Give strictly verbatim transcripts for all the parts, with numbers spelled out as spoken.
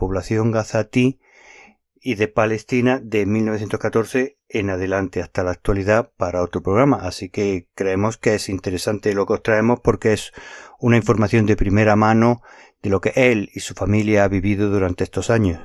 población gazatí y de Palestina de mil novecientos catorce en adelante hasta la actualidad para otro programa. Así que creemos que es interesante lo que os traemos porque es una información de primera mano de lo que él y su familia ha vivido durante estos años.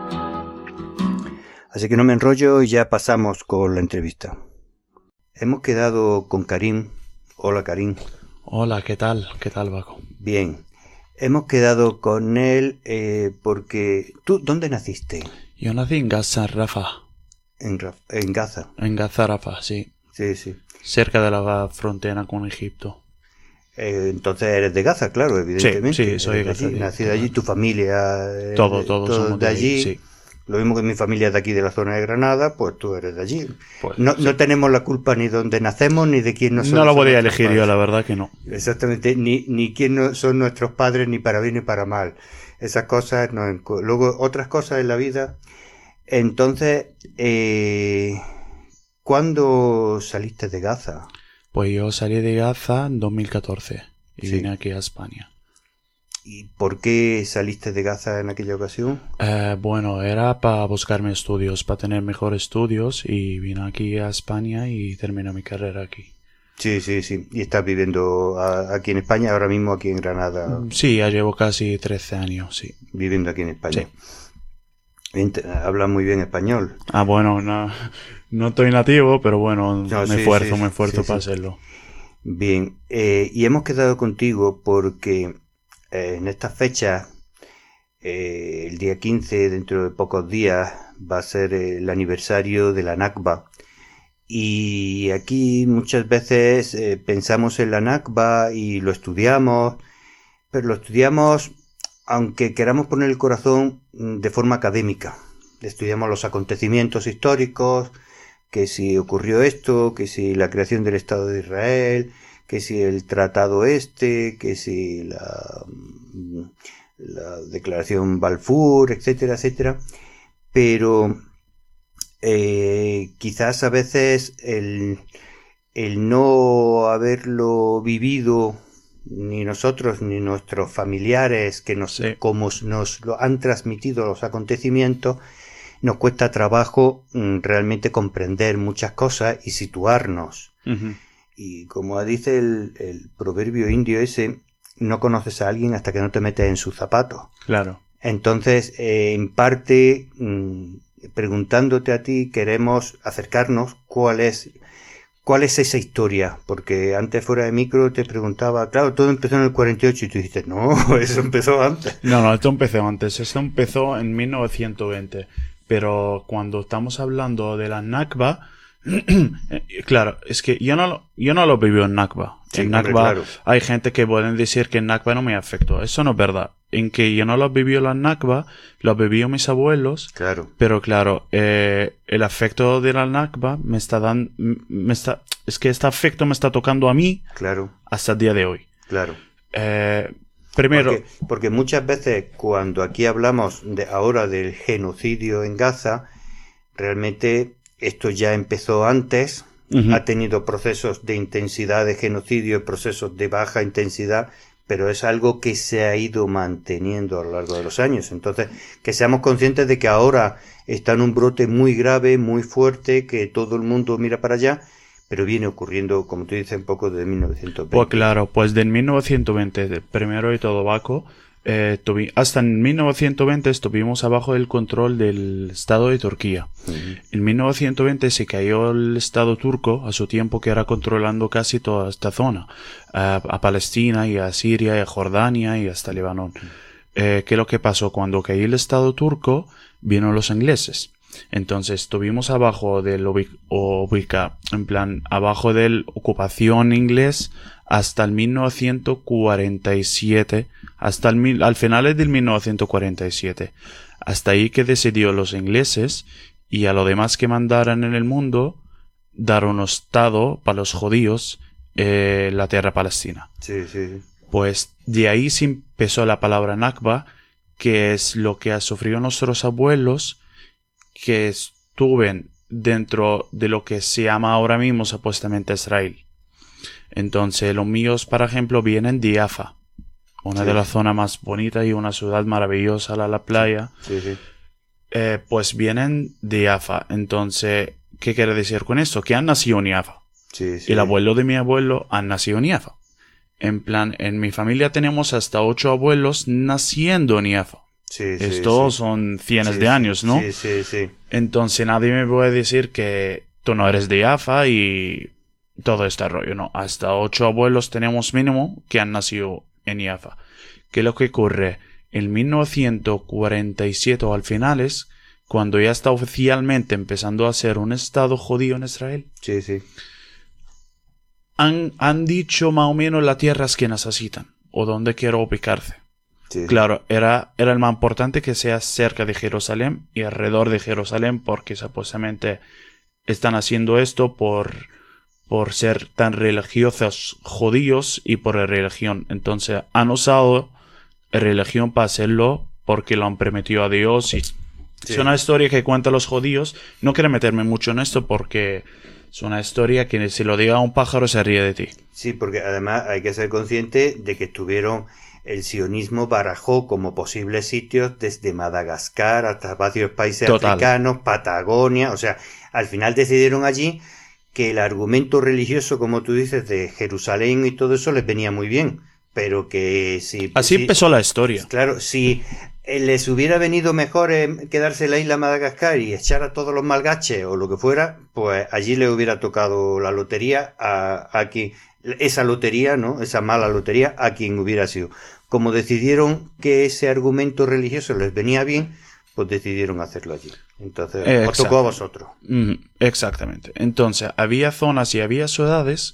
Así que no me enrollo y ya pasamos con la entrevista. Hemos quedado con Karim. Hola, Karim. Hola, ¿qué tal? ¿Qué tal, Baco? Bien. Hemos quedado con él eh, porque... ¿Tú dónde naciste? Yo nací en Gaza, Rafah. En, Raf- en Gaza. En Gaza, Rafah, sí. Sí, sí. Cerca de la frontera con Egipto. Eh, entonces eres de Gaza, claro, evidentemente. Sí, sí, soy de allí, gazarí, nacido allí, tu familia... eh, Todo, todos todo somos de de allí. allí, sí. Lo mismo que mi familia es de aquí, de la zona de Granada, pues tú eres de allí. Pues, no, sí. no tenemos la culpa ni de dónde nacemos, ni de quién nos No lo podía nuestros elegir padres. yo, la verdad que no. Exactamente, ni, ni quién no son nuestros padres, ni para bien ni para mal. Esas cosas, no, luego otras cosas en la vida. Entonces, eh, ¿cuándo saliste de Gaza? Pues yo salí de Gaza en dos mil catorce y Sí. vine aquí a España. ¿Y por qué saliste de Gaza en aquella ocasión? Eh, bueno, era para buscarme estudios, para tener mejores estudios y vine aquí a España y terminé mi carrera aquí. Sí, sí, sí. ¿Y estás viviendo a- aquí en España, ahora mismo aquí en Granada? Sí, ya llevo casi trece años, sí. Viviendo aquí en España. Sí. Bien, te- Hablas muy bien español. Ah, bueno, no, no estoy nativo, pero bueno, No, me sí, esfuerzo, sí, me esfuerzo sí, para sí. hacerlo. Bien, eh, y hemos quedado contigo porque eh, en estas fechas, eh, el día quince, dentro de pocos días, va a ser eh, el aniversario de la Nakba. Y aquí muchas veces eh, pensamos en la Nakba y lo estudiamos, pero lo estudiamos aunque queramos poner el corazón mm, de forma académica. Estudiamos los acontecimientos históricos, que si ocurrió esto, que si la creación del Estado de Israel, que si el tratado este, que si la, la declaración Balfour, etcétera, etcétera. Pero eh, quizás a veces el, el no haberlo vivido ni nosotros ni nuestros familiares que nos, Sí. como nos lo han transmitido los acontecimientos, nos cuesta trabajo mm, realmente comprender muchas cosas y situarnos. Ujú. Y como dice el, el proverbio indio ese, no conoces a alguien hasta que no te metes en sus zapatos. Claro. Entonces, eh, en parte, mmm, preguntándote a ti, queremos acercarnos cuál es, cuál es esa historia. Porque antes fuera de micro te preguntaba, claro, todo empezó en el cuarenta y ocho y tú dijiste, no, eso empezó antes. No, no, esto empezó antes. Esto empezó en mil novecientos veinte. Pero cuando estamos hablando de la Nakba, claro, es que yo no lo, yo no lo viví en Nakba. Sí, en hombre, Nakba claro. hay gente que pueden decir que en Nakba no me afectó. Eso no es verdad. En que yo no lo viví en la Nakba, lo vivió mis abuelos. Claro. Pero claro, eh, el afecto de la Nakba me está dando, me está, es que este afecto me está tocando a mí Claro, hasta el día de hoy. claro. Eh, primero, Porque, porque muchas veces cuando aquí hablamos de ahora del genocidio en Gaza, realmente esto ya empezó antes, Ujú. ha tenido procesos de intensidad de genocidio, procesos de baja intensidad, pero es algo que se ha ido manteniendo a lo largo de los años. Entonces, que seamos conscientes de que ahora está en un brote muy grave, muy fuerte, que todo el mundo mira para allá, pero viene ocurriendo, como tú dices, un poco desde mil novecientos veinte. pues claro, pues de mil novecientos veinte, de- primero de todo, Baco, eh, tuvi- hasta en mil novecientos veinte estuvimos abajo del control del Estado de Turquía. Ujú. En mil novecientos veinte se cayó el Estado turco a su tiempo, que era controlando casi toda esta zona, a, a Palestina y a Siria y a Jordania y hasta Líbano. Eh, ¿qué es lo que pasó? Cuando cayó el Estado turco, vino los ingleses. Entonces estuvimos abajo del ubic- ubica, en plan, abajo del ocupación inglés hasta el mil novecientos cuarenta y siete, hasta el mil, al finales del mil novecientos cuarenta y siete. Hasta ahí que decidió los ingleses y a lo demás que mandaran en el mundo dar un estado para los judíos, eh, la tierra palestina. Sí, sí. Pues de ahí se empezó la palabra Nakba, que es lo que han sufrido nuestros abuelos, que estuvieron dentro de lo que se llama ahora mismo supuestamente Israel. Entonces los míos, por ejemplo, vienen de Jaffa, una sí. de las zonas más bonitas y una ciudad maravillosa, la, la playa. Sí, sí. Eh, pues vienen de Jaffa. Entonces, ¿qué quiere decir con esto? Que han nacido en Jaffa. Sí, sí. El abuelo de mi abuelo han nacido en Jaffa. En plan, en mi familia tenemos hasta ocho abuelos naciendo en Jaffa. Sí, sí, Estos sí. son cientos Sí, de sí, años, ¿no? Sí, sí, sí. Entonces nadie me puede decir que tú no eres de Jaffa y todo este rollo, no. Hasta ocho abuelos tenemos mínimo que han nacido en Jaffa. ¿Qué es lo que ocurre? En mil novecientos cuarenta y siete o al finales, cuando ya está oficialmente empezando a ser un estado judío en Israel, Sí, sí. han, han dicho más o menos las tierras que necesitan o dónde quiero ubicarse. Sí, sí. Claro, era, era el más importante que sea cerca de Jerusalén y alrededor de Jerusalén porque supuestamente están haciendo esto por, por ser tan religiosos judíos y por la religión. Entonces han usado la religión para hacerlo porque lo han permitido a Dios. Y Sí. es una historia que cuentan los judíos. No quiero meterme mucho en esto porque es una historia que si lo diga un pájaro se ríe de ti. Sí, porque además hay que ser consciente de que estuvieron, el sionismo barajó como posibles sitios desde Madagascar hasta varios países Total. africanos, Patagonia, o sea, al final decidieron allí que el argumento religioso, como tú dices, de Jerusalén y todo eso les venía muy bien, pero que si... Así si- empezó la historia. Claro, si eh, les hubiera venido mejor eh, quedarse en la isla Madagascar y echar a todos los malgaches o lo que fuera, pues allí le hubiera tocado la lotería a, a quien, esa lotería, ¿no? Esa mala lotería a quien hubiera sido. Como decidieron que ese argumento religioso les venía bien, pues decidieron hacerlo allí. Entonces, Eh, os tocó a exacto. vosotros. Mm, exactamente. Entonces, había zonas y había ciudades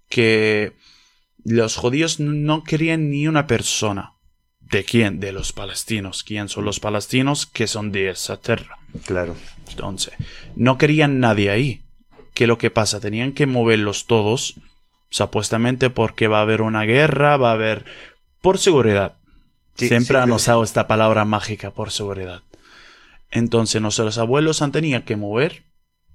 que los judíos no querían ni una persona. ¿De quién? De los palestinos. ¿Quién son los palestinos? Que son de esa tierra. Claro. Entonces, no querían nadie ahí. ¿Qué es lo que pasa? Tenían que moverlos todos, supuestamente porque va a haber una guerra, va a haber... Por seguridad. Sí, Siempre sí, han sí. usado esta palabra mágica, por seguridad. Entonces, nuestros abuelos han tenido que mover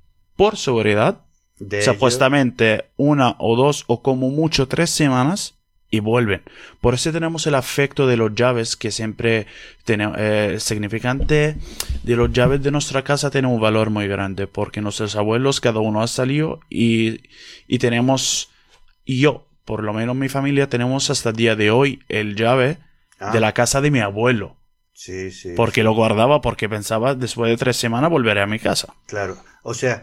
por seguridad, De supuestamente una o dos o como mucho tres semanas y vuelven. Por eso tenemos el afecto de los llaves que siempre tiene, eh, el significante de los llaves de nuestra casa tiene un valor muy grande porque nuestros abuelos cada uno ha salido y, y tenemos, y yo, por lo menos mi familia, tenemos hasta el día de hoy el llave Ah. de la casa de mi abuelo. Sí, sí. Porque sí. lo guardaba porque pensaba después de tres semanas volveré a mi casa. Claro, o sea,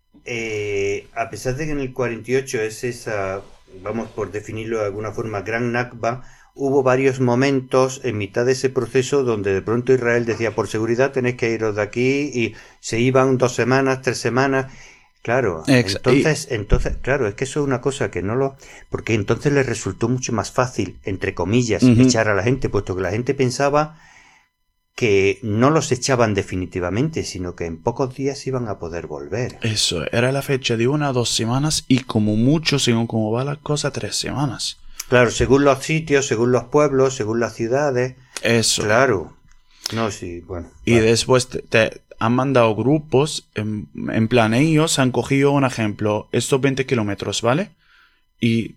eh, a pesar de que en el cuarenta y ocho es esa, vamos por definirlo de alguna forma, gran Nakba, hubo varios momentos en mitad de ese proceso donde de pronto Israel decía, por seguridad tenéis que iros de aquí, y se iban dos semanas, tres semanas. Claro, Ex- entonces, entonces, claro, es que eso es una cosa que no lo... Porque entonces les resultó mucho más fácil, entre comillas, Ujú. echar a la gente, puesto que la gente pensaba que no los echaban definitivamente, sino que en pocos días iban a poder volver. Eso, era la fecha de una o dos semanas y como mucho, según cómo va la cosa, tres semanas. Claro, según los sitios, según los pueblos, según las ciudades. Eso. Claro. No, sí, bueno. Y vale. después te, te han mandado grupos, en, en plan ellos han cogido un ejemplo, estos veinte kilómetros, ¿vale? Y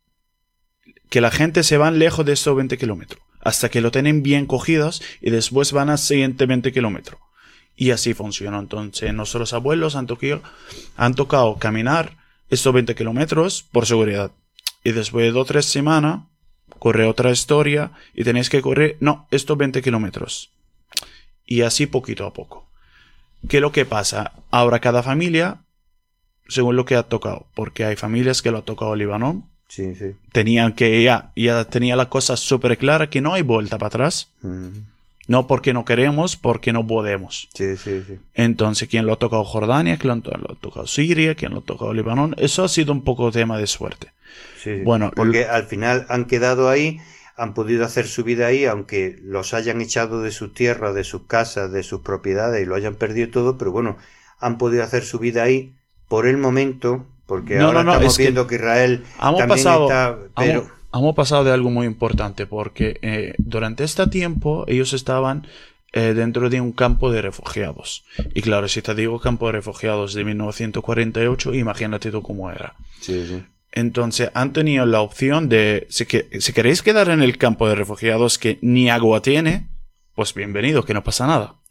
que la gente se van lejos de estos veinte kilómetros, hasta que lo tienen bien cogidos y después van al siguiente veinte kilómetros. Y así funcionó. Entonces nuestros abuelos han, tocado, han tocado caminar estos veinte kilómetros por seguridad. Y después de dos o tres semanas, corre otra historia y tenéis que correr, no, estos veinte kilómetros. Y así poquito a poco. ¿Qué es lo que pasa? Ahora cada familia, según lo que ha tocado, porque hay familias que lo ha tocado Líbano, Sí, sí. tenían que ya, ya tenía la cosa súper clara que no hay vuelta para atrás. Mm, No porque no queremos, porque no podemos. sí, sí, sí. Entonces, ¿quién lo ha tocado Jordania? ¿Quién lo ha tocado Siria? ¿Quién lo ha tocado Líbano? Eso ha sido un poco tema de suerte. Sí, sí. Bueno, porque al final han quedado ahí, han podido hacer su vida ahí, aunque los hayan echado de sus tierras, de sus casas, de sus propiedades y lo hayan perdido todo, pero bueno, han podido hacer su vida ahí por el momento, porque No, ahora no, no, estamos es que viendo que, Israel hemos también pasado, está... Pero... hemos, hemos pasado de algo muy importante, porque eh, durante este tiempo ellos estaban eh, dentro de un campo de refugiados. Y claro, si te digo campo de refugiados de mil novecientos cuarenta y ocho, imagínate tú cómo era. Sí, sí. Entonces han tenido la opción de, si, que, si queréis quedar en el campo de refugiados que ni agua tiene, pues bienvenido, que no pasa nada.